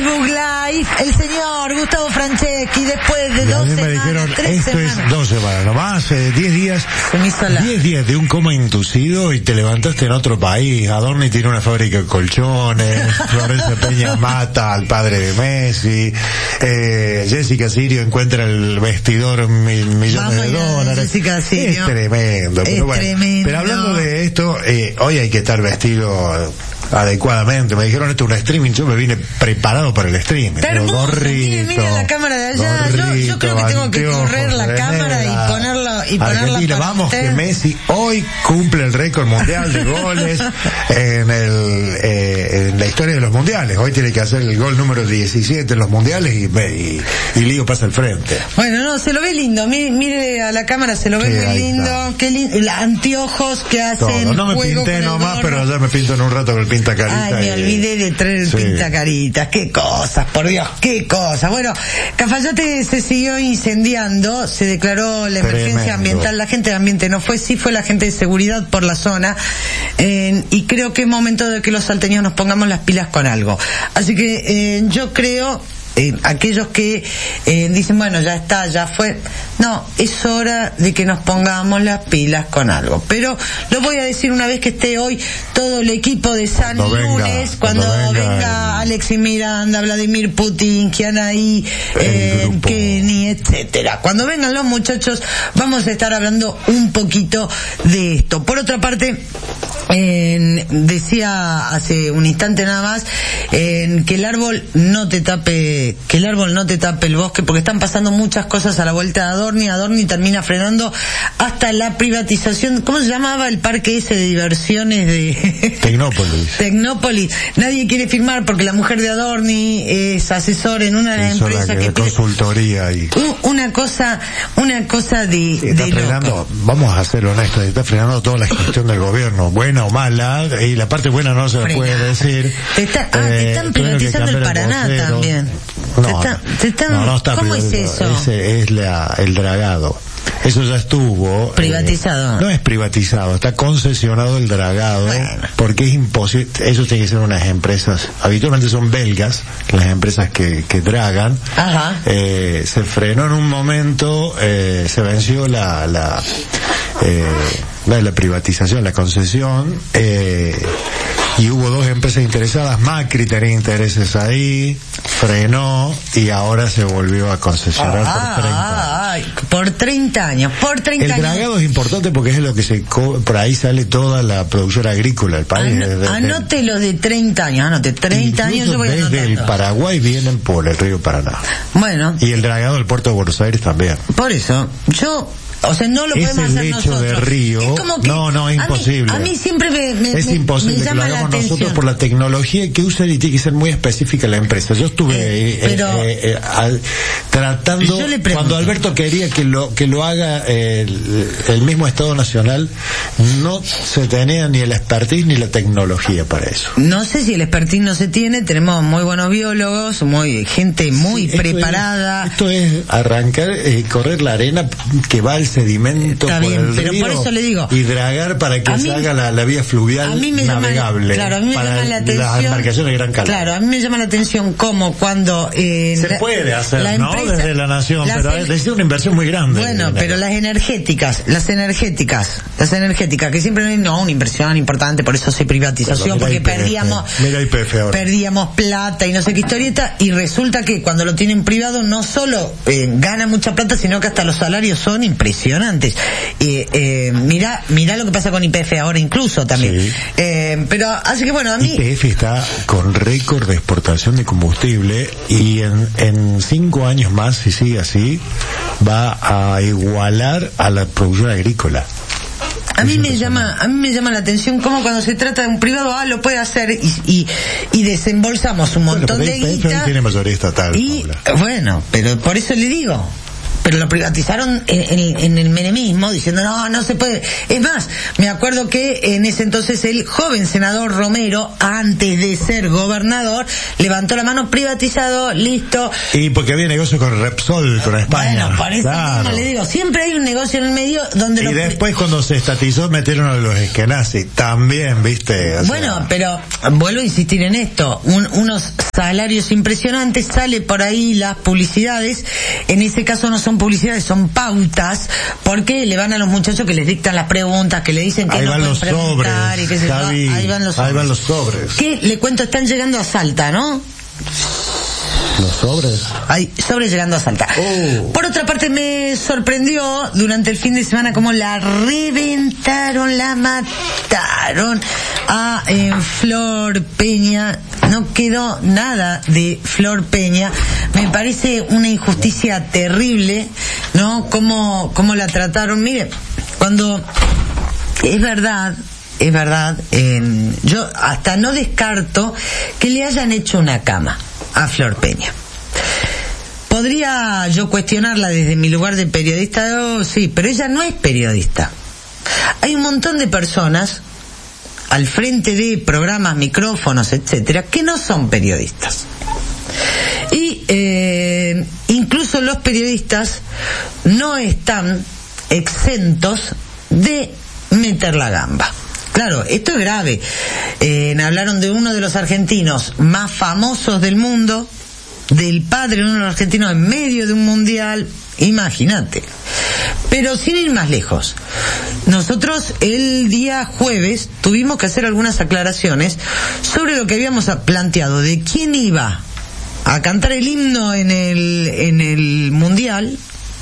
Facebook Live el señor Gustavo Franceschi después de 2 semanas, me dijeron, 3 semanas. Es 2 semanas, nomás 10 días. 10 días de un coma inducido y te levantaste en otro país. Adorni tiene una fábrica de colchones, Florencia Peña mata al padre de Messi, Jessica Sirio encuentra el vestidor millones de dólares. Jessica Sirio. Es tremendo. Pero bueno, tremendo. Pero hablando de esto, hoy hay que estar vestido adecuadamente. Me dijeron esto es un streaming, yo me vine preparado para el streaming. Está hermoso, gorrito, mira la cámara de allá, yo creo que tengo que correr la cámara y ponerla Argentina, para vamos usted. Que Messi hoy cumple el récord mundial de goles en la historia de los mundiales. Hoy tiene que hacer el gol número 17 en los mundiales y Lío pasa al frente. Bueno, no, se lo ve lindo, mire a la cámara, se lo ve muy lindo, qué lindo, anteojos que hacen. Todo. No me pinté nomás, pero ya me pinto en un rato con el pintacarita. Ay, me olvidé de traer el pintacaritas, qué cosas, por Dios, qué cosas. Bueno, Cafayate se siguió incendiando, se declaró la emergencia ambiental, la gente de ambiente no fue, sí fue la gente de seguridad por la zona, y creo que es momento de que los salteños nos pongamos las pilas con algo. Así que yo creo, aquellos que dicen, bueno, ya está, ya fue, no, es hora de que nos pongamos las pilas con algo. Pero lo voy a decir una vez que esté hoy todo el equipo de San Lunes, cuando venga Alexis Miranda, Vladimir Putin, Kianaí, Kenny, etcétera. Cuando vengan los muchachos, vamos a estar hablando un poquito de esto. Por otra parte, decía hace un instante nada más, que el árbol no te tape el bosque, porque están pasando muchas cosas a la vuelta de Adorni termina frenando hasta la privatización. ¿Cómo se llamaba el parque ese de diversiones de Tecnópolis? Nadie quiere firmar porque la mujer de Adorni es asesor en una de las empresas que consultoría ahí. Una cosa de frenando, vamos a ser honestos, está frenando toda la gestión del gobierno, buena o mala, y la parte buena no se la puede decir. Te están privatizando el Paraná también. No está ¿Cómo es eso? Ese es el dragado. Eso ya estuvo privatizado. No es privatizado, está concesionado el dragado, porque es imposible. Eso tiene que ser unas empresas, habitualmente son belgas, las empresas que dragan. Ajá. Se frenó en un momento, se venció la privatización, la concesión, y hubo 2 empresas interesadas. Macri tenía intereses ahí, frenó y ahora se volvió a concesionar por 30 años. El dragado es importante porque es lo que por ahí sale toda la producción agrícola del país. Anote lo de 30 años, anote 30 años. Yo voy desde el Paraguay vienen por el río Paraná. Bueno. Y el dragado del puerto de Buenos Aires también. Por eso, o sea, no lo podemos hacer nosotros. Es el lecho de río. No, es imposible. A mí siempre es imposible que lo hagamos nosotros por la tecnología que usan y tiene que ser muy específica la empresa. Yo estuve tratando, cuando Alberto quería que lo haga el mismo Estado Nacional, no se tenía ni el expertise ni la tecnología para eso. No sé si el expertise no se tiene, tenemos muy buenos biólogos, gente muy preparada. Esto es arrancar, correr la arena que va al sedimento por el río, por eso le digo, y dragar para que se haga la vía fluvial navegable a mí me para llama la atención, las embarcaciones de gran calado. Claro, a mí me llama la atención cómo cuando se puede hacer, desde la nación, pero es una inversión muy grande. Bueno, pero las energéticas, que siempre no una inversión importante, por eso se privatización, porque perdíamos plata y no sé qué historieta, y resulta que cuando lo tienen privado no solo gana mucha plata, sino que hasta los salarios son impresionantes. Mirá lo que pasa con YPF ahora incluso también. Sí. Pero así que bueno, a mí YPF está con récord de exportación de combustible y en 5 años más, si sigue así, va a igualar a la producción agrícola. A mí me llama la atención cómo cuando se trata de un privado lo puede hacer y desembolsamos un montón de guita. Tiene mayoría estatal. Bueno, pero por eso le digo. pero lo privatizaron en el menemismo, diciendo no se puede. Es más, me acuerdo que en ese entonces el joven senador Romero, antes de ser gobernador, levantó la mano, privatizado, listo. Y porque había negocio con Repsol, con España. Bueno, por eso mismo le digo, siempre hay un negocio en el medio donde... Y después cuando se estatizó metieron a los esquenazis, también, viste. O bueno, sea... pero vuelvo a insistir en esto, unos salarios impresionantes, sale por ahí las publicidades, en ese caso no son publicidades, son pautas, porque le van a los muchachos que les dictan las preguntas, que le dicen que ahí no van pueden los preguntar, sobres, y que se Javi, ahí van los sobres. Ahí van los sobres. Que le cuento, están llegando a Salta, ¿no? Los sobres. Hay sobres llegando a Salta. Por otra parte, me sorprendió durante el fin de semana cómo la reventaron, la mataron a Flor Peña. No quedó nada de Flor Peña. Me parece una injusticia terrible, ¿no? Cómo la trataron. Mire, cuando es verdad, yo hasta no descarto que le hayan hecho una cama a Flor Peña. Podría yo cuestionarla desde mi lugar de periodista, sí, pero ella no es periodista. Hay un montón de personas al frente de programas, micrófonos, etcétera, que no son periodistas. Y incluso los periodistas no están exentos de meter la gamba. Claro, esto es grave. Hablaron de uno de los argentinos más famosos del mundo, del padre de uno de los argentinos en medio de un mundial, imagínate. Pero sin ir más lejos, nosotros el día jueves tuvimos que hacer algunas aclaraciones sobre lo que habíamos planteado de quién iba a cantar el himno en el mundial,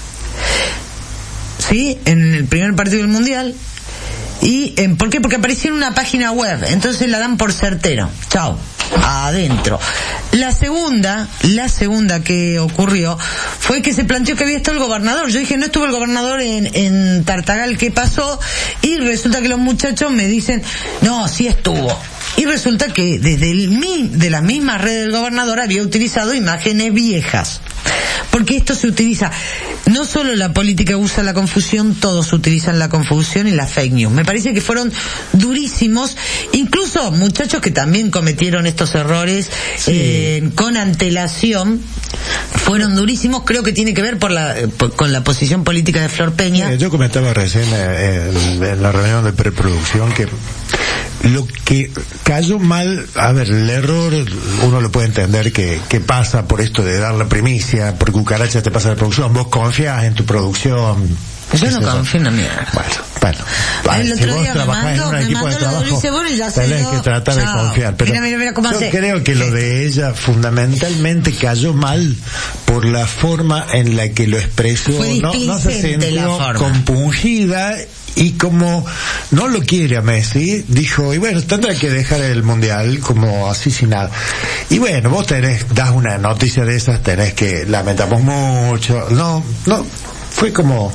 ¿sí? En el primer partido del mundial. ¿Y por qué? Porque apareció en una página web, entonces la dan por certero. Chao, adentro. La segunda que ocurrió fue que se planteó que había estado el gobernador. Yo dije, no estuvo el gobernador en Tartagal, ¿qué pasó? Y resulta que los muchachos me dicen, no, sí estuvo. Y resulta que desde de las mismas redes del gobernador había utilizado imágenes viejas. Porque esto se utiliza, no solo la política usa la confusión, todos utilizan la confusión y la fake news. Me parece que fueron durísimos, incluso muchachos que también cometieron estos errores, sí, con antelación, fueron durísimos. Creo que tiene que ver con la posición política de Flor Peña. Yo comentaba recién en la reunión de preproducción que lo que cayó mal, a ver, el error uno lo puede entender que pasa por esto de dar la primicia, por cucaracha te pasa la producción, vos confías en tu producción. Yo no confío en la mierda. Bueno. El otro día me mandó lo de Luis Ebor y ya tenés que tratar de confiar. Pero mira cómo hace. Yo creo que lo de ella fundamentalmente cayó mal por la forma en la que lo expresó. No se sintió compungida. Y como no lo quiere a Messi, dijo, y bueno, tendrá que dejar el mundial como así sin nada. Y bueno, vos das una noticia de esas, tenés que lamentamos mucho. No, fue como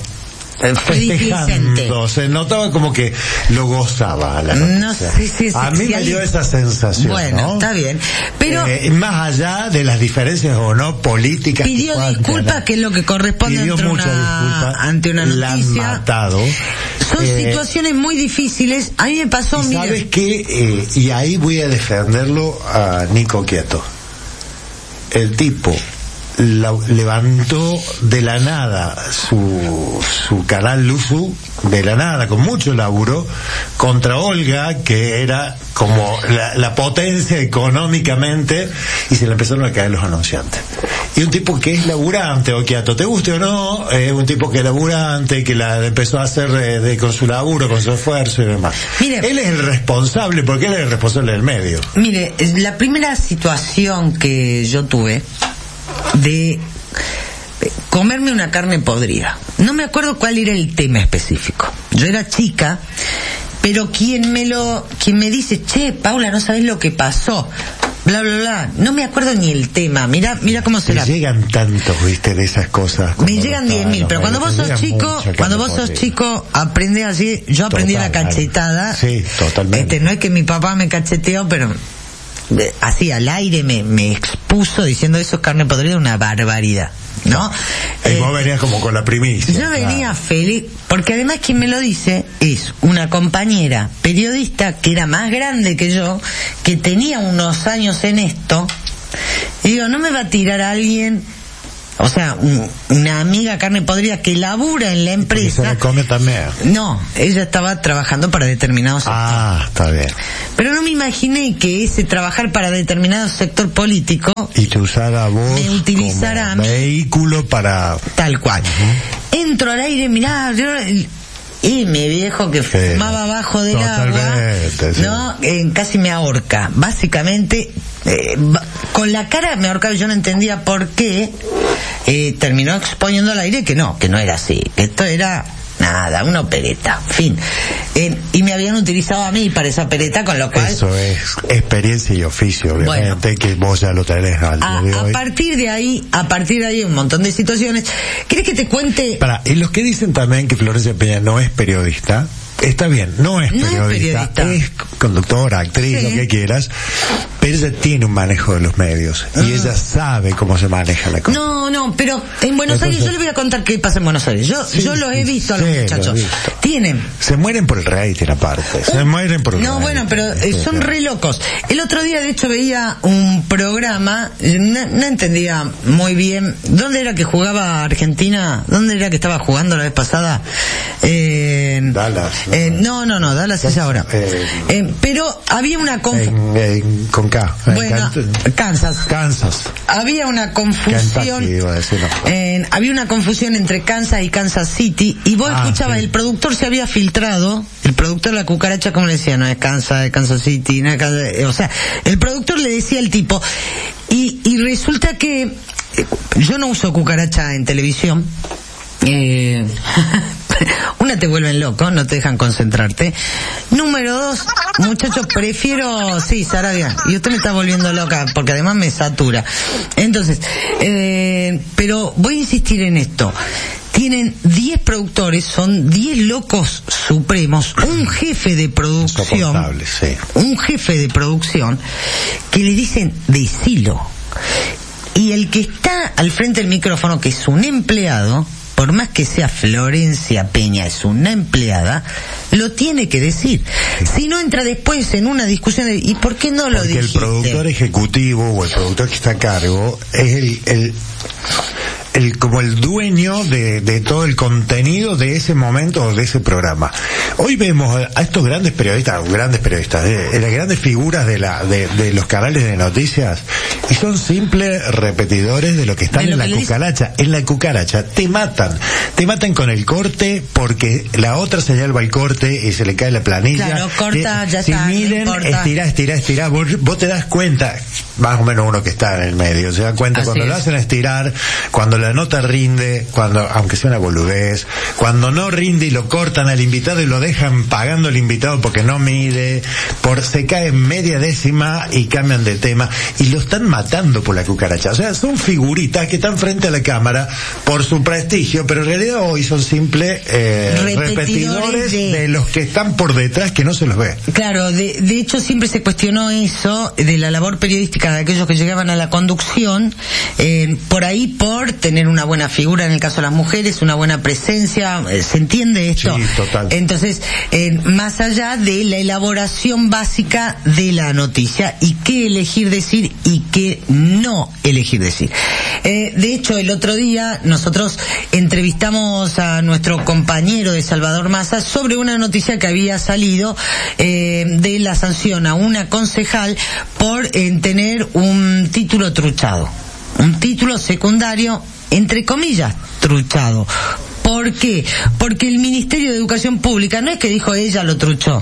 festejando, se notaba como que lo gozaba la noticia. No sé si a mí me dio esa sensación. Bueno, ¿no? Está bien, pero más allá de las diferencias o no políticas, pidió disculpas, que es lo que corresponde ante una noticia. La han matado. Son situaciones muy difíciles. A mí me pasó, mira. ¿Sabes qué? Y ahí voy a defenderlo a Nico Quieto. El tipo levantó de la nada su canal Luzu, de la nada, con mucho laburo, contra Olga, que era como la potencia económicamente, y se le empezaron a caer los anunciantes. Y un tipo que es laburante, Oquiato, te guste o no, es un tipo que es laburante, que la empezó a hacer con su laburo, con su esfuerzo y demás. Mire, él es el responsable, porque él es el responsable del medio. Mire, la primera situación que yo tuve de comerme una carne podrida, no me acuerdo cuál era el tema específico, yo era chica, pero quien me dice, che, Paula, no sabés lo que pasó, bla bla bla, no me acuerdo ni el tema. Mira cómo será. Me llegan tantos, viste, de esas cosas. Me llegan 10.000, pero cuando vos sos chico, aprendés así. Yo aprendí la cachetada. Sí, totalmente. No es que mi papá me cacheteó, pero así al aire me expuso diciendo, eso es carne podrida, una barbaridad. ¿no? Y vos venías como con la primicia. Yo venía feliz, porque además quien me lo dice es una compañera periodista que era más grande que yo, que tenía unos años en esto, y digo, no me va a tirar a alguien, o sea, una amiga carne podrida que labura en la empresa. ¿Y se le come también? No, ella estaba trabajando para determinado sector. Ah, está bien. Pero no me imaginé que ese trabajar para determinado sector político y te usara a vos me utilizara como vehículo para... Tal cual. Entro al aire, mirá, y mi viejo que fumaba abajo del agua, ¿no? Casi me ahorca. Básicamente, con la cara me ahorcaba y yo no entendía por qué. Terminó exponiendo al aire que no era así, que esto era nada, una opereta, fin. Y me habían utilizado a mí para esa opereta, con lo cual... Eso es experiencia y oficio, obviamente, bueno, que vos ya lo tenés al día de hoy. A partir de ahí, un montón de situaciones. ¿Querés que te cuente? Y los que dicen también que Florencia Peña no es periodista, está bien, no es periodista, es conductora, actriz, sí, lo que quieras, pero ella tiene un manejo de los medios y ella sabe cómo se maneja la cosa. No, pero en Buenos Aires, yo les voy a contar qué pasa en Buenos Aires. Yo los he visto a los muchachos. Se mueren por el rating aparte. Se mueren por el rating. No, bueno, pero son re locos. El otro día, de hecho, veía un programa, no entendía muy bien dónde era que jugaba Argentina, dónde era que estaba jugando la vez pasada. Dallas. No, Dallas es ahora. Pero había una confusión. Con K. Bueno, Kansas. Había una confusión. Había una confusión entre Kansas y Kansas City, y vos escuchabas, el productor se había filtrado, el productor de La Cucaracha, como le decía, no es Kansas, es Kansas City, no es Kansas, o sea, el productor le decía al tipo, y resulta que yo no uso cucaracha en televisión. Una, te vuelven loco, no te dejan concentrarte. Número 2, muchachos, prefiero... Sí, Sarabia, y usted me está volviendo loca, porque además me satura. Entonces, pero voy a insistir en esto. Tienen 10 productores, son 10 locos supremos, un jefe de producción, un jefe de producción, que le dicen decilo. Y el que está al frente del micrófono, que es un empleado, por más que sea Florencia Peña, es una empleada, lo tiene que decir. Si no, entra después en una discusión de, ¿y por qué no lo dijiste? Porque el productor ejecutivo o el productor que está a cargo es como el dueño de todo el contenido de ese momento o de ese programa. Hoy vemos a estos grandes periodistas, las grandes figuras de los canales de noticias, y son simples repetidores de lo que están en la cucaracha. En la cucaracha te matan con el corte, porque la otra señal va al corte y se le cae la planilla. Claro, corta, ya si está, miren, no estira, vos te das cuenta, más o menos uno que está en el medio, se da cuenta cuando lo hacen estirar, cuando la nota rinde, aunque sea una boludez, cuando no rinde y lo cortan al invitado y lo dejan pagando al invitado porque no mide, se cae media décima y cambian de tema, y lo están matando por la cucaracha. O sea, son figuritas que están frente a la cámara por su prestigio, pero en realidad hoy son simples repetidores de los que están por detrás, que no se los ve. Claro, de hecho siempre se cuestionó eso de la labor periodística de aquellos que llegaban a la conducción, por ahí, por tener una buena figura, en el caso de las mujeres, una buena presencia, ¿se entiende esto? Sí, total. Entonces, más allá de la elaboración básica de la noticia, y qué elegir decir y qué no elegir decir. De hecho, el otro día nosotros entrevistamos a nuestro compañero de Salvador Massa sobre una noticia que había salido de la sanción a una concejal por tener un título truchado, un título secundario, entre comillas, truchado. ¿Por qué? Porque el Ministerio de Educación Pública no es que dijo ella lo truchó.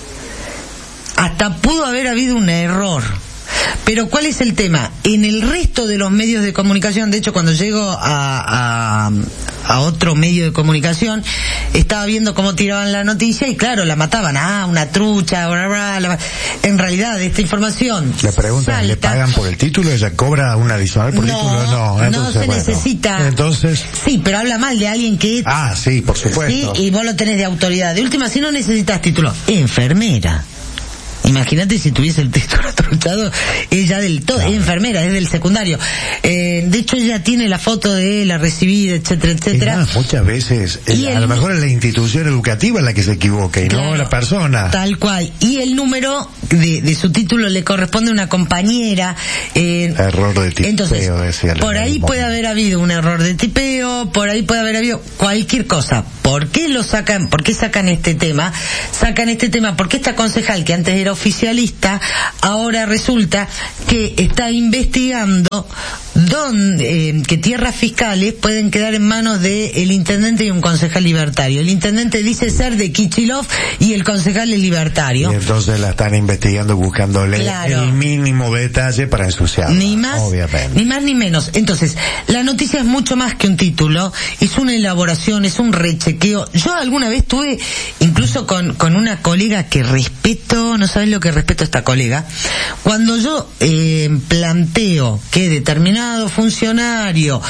Hasta pudo haber habido un error. Pero ¿cuál es el tema? En el resto de los medios de comunicación, de hecho, cuando llego a otro medio de comunicación, estaba viendo cómo tiraban la noticia y claro, la mataban. Una trucha, bla, bla, bla. En realidad, esta información... Le preguntan, ¿le pagan por el título? ¿Ella cobra un adicional por el título? No, entonces, no se necesita. Entonces... Sí, pero habla mal de alguien que... sí, por supuesto. Sí, y vos lo tenés de autoridad. De última, si no necesitas título, enfermera. Imagínate si tuviese el título truchado, ella del todo, es enfermera, es del secundario. De hecho, ella tiene la foto de la recibida, etcétera, etcétera. Más, muchas veces, a lo mejor es la institución educativa la que se equivoca y no la persona. Tal cual. Y el número de su título le corresponde a una compañera. Error de tipeo. Entonces, por ahí puede haber habido un error de tipeo, por ahí puede haber habido cualquier cosa. ¿Por qué lo sacan? ¿Por qué sacan este tema? Sacan este tema porque esta concejal que antes era oficialista, ahora resulta que está investigando que tierras fiscales pueden quedar en manos del intendente y un concejal libertario. El intendente dice ser de Kichilov y el concejal es libertario. Y entonces la están investigando buscándole el mínimo detalle para ensuciarla. Ni más, obviamente. Ni más ni menos. Entonces, la noticia es mucho más que un título, es una elaboración, es un rechequeo. Yo alguna vez tuve, incluso con una colega que respeto, no sabes lo que respeto a esta colega, cuando yo planteo que determinado funcionario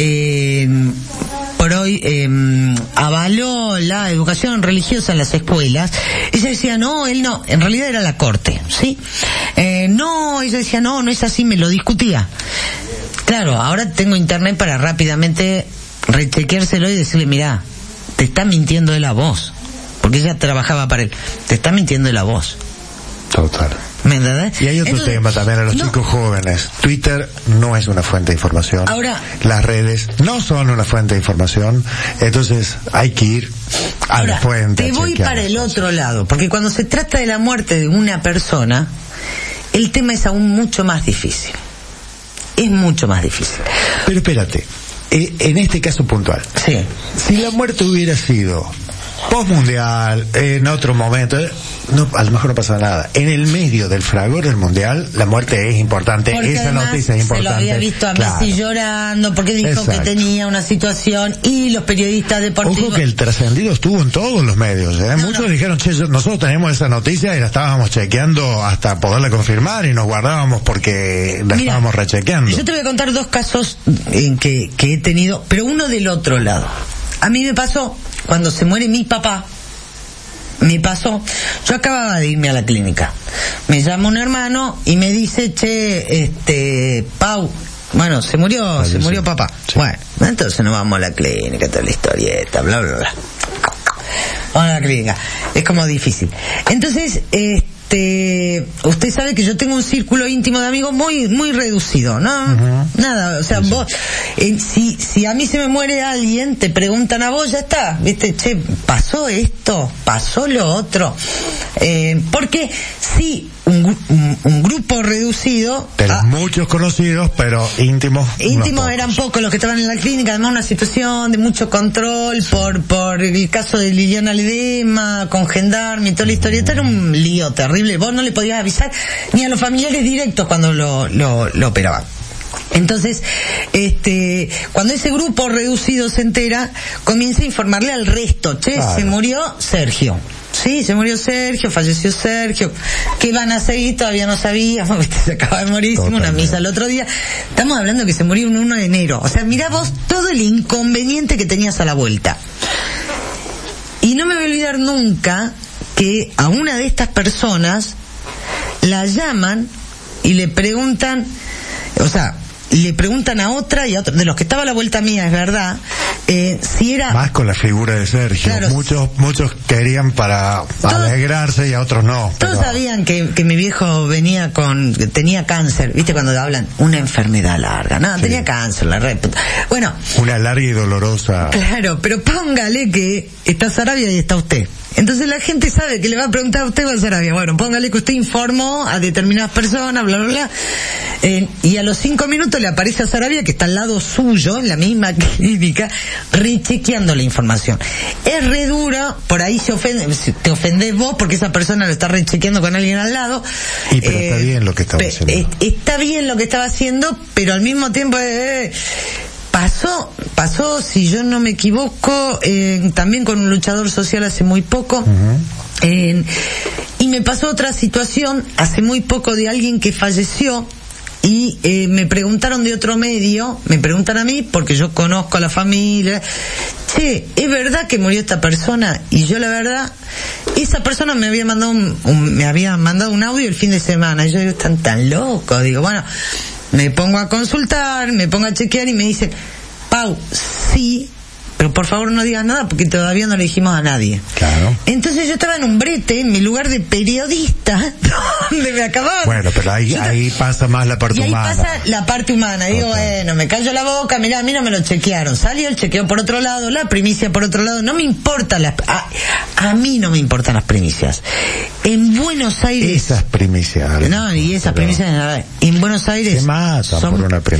por hoy avaló la educación religiosa en las escuelas, ella decía no, él no, en realidad era la corte, ¿sí? No, ella decía no es así, me lo discutía. Claro, ahora tengo internet para rápidamente rechequeárselo y decirle, mirá, te está mintiendo él a vos, porque ella trabajaba para él, te está mintiendo él a vos. Total. ¿Me entendés? Y hay otro tema también a los chicos jóvenes. Twitter no es una fuente de información. Ahora, las redes no son una fuente de información. Entonces hay que ir a la fuente. Te voy para el otro lado, porque cuando se trata de la muerte de una persona, el tema es aún mucho más difícil. Es mucho más difícil. Pero espérate, en este caso puntual. Sí. Si la muerte hubiera sido postmundial, en otro momento, no, a lo mejor no pasa nada. En el medio del fragor del mundial, la muerte es importante. Porque esa noticia es importante. Se lo había visto a Messi llorando porque dijo que tenía una situación, y los periodistas deportivos. Ojo que el trascendido estuvo en todos los medios. Muchos dijeron, che, nosotros tenemos esa noticia y la estábamos chequeando hasta poderla confirmar y nos guardábamos porque la estábamos rechequeando. Yo te voy a contar dos casos en que he tenido, pero uno del otro lado. A mí me pasó cuando se muere mi papá. Yo acababa de irme a la clínica. Me llama un hermano y me dice, che, Pau, bueno, se murió papá. Sí. Bueno, entonces nos vamos a la clínica, toda la historieta, bla, bla, bla. Vamos a la clínica. Es como difícil. Entonces, usted sabe que yo tengo un círculo íntimo de amigos muy muy reducido, ¿no? Uh-huh. Nada, o sea, vos, si a mí se me muere alguien, te preguntan a vos, ya está, ¿viste? Che, pasó esto, pasó lo otro. Porque sí, un grupo reducido. Pero muchos conocidos, pero íntimos. Íntimos eran pocos los que estaban en la clínica, además una situación de mucho control por el caso de Liliana Ledesma, con gendarme y toda la historieta, era un lío terrible. Vos no le podías avisar ni a los familiares directos cuando lo operaban. Entonces, cuando ese grupo reducido se entera, comienza a informarle al resto, che, claro, se murió Sergio. Sí, se murió Sergio, falleció Sergio. ¿Qué van a seguir? Todavía no sabíamos, se acaba de morir, hicimos una misa el otro día. Estamos hablando que se murió un 1 de enero. O sea, mirá vos todo el inconveniente que tenías a la vuelta. Y no me voy a olvidar nunca que a una de estas personas la llaman y le preguntan, o sea, le preguntan a otra y a otro, de los que estaba a la vuelta mía, es verdad, si era... Más con la figura de Sergio. Claro, muchos querían para alegrarse y a otros no. Todos sabían que mi viejo tenía cáncer, ¿viste? Cuando hablan, una enfermedad larga. No, sí, tenía cáncer, la red. Bueno. Una larga y dolorosa. Claro, pero póngale que está Sarabia y está usted. Entonces la gente sabe que le va a preguntar a usted o a Sarabia. Bueno, póngale que usted informó a determinadas personas, bla, bla, bla. Y a los 5 minutos le aparece a Sarabia, que está al lado suyo, en la misma clínica, rechequeando la información. Es re dura, por ahí te ofendés vos porque esa persona lo está rechequeando con alguien al lado. Pero está bien lo que estaba haciendo. Está bien lo que estaba haciendo, pero al mismo tiempo... Pasó, si yo no me equivoco, también con un luchador social hace muy poco. Uh-huh. Y me pasó otra situación hace muy poco de alguien que falleció y me preguntaron de otro medio, me preguntan a mí porque yo conozco a la familia. Che, ¿es verdad que murió esta persona? Y yo la verdad, esa persona me había mandado un audio el fin de semana. Y yo digo, están tan locos. Digo, bueno, me pongo a consultar, me pongo a chequear y me dicen, Pau, sí, pero por favor no digas nada porque todavía no le dijimos a nadie. Claro. Entonces yo estaba en un brete, en mi lugar de periodista, donde me acababan. Bueno, pero ahí pasa más la parte humana. Ahí pasa la parte humana. Digo, bueno, me callo la boca, mirá, a mí no me lo chequearon. Salió el chequeo por otro lado, la primicia por otro lado. No me importa a mí no me importan las primicias. En Buenos Aires... Esas primicias. No, y esas primicias, en Buenos Aires... Se matan por una primicia.